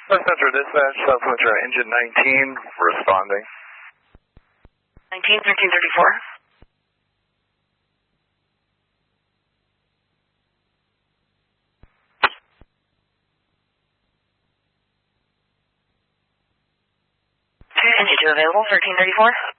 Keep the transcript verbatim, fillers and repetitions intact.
South Central Dispatch, South Central Engine nineteen, responding. nineteen, thirteen thirty-four. Okay, engine two available, thirteen thirty-four.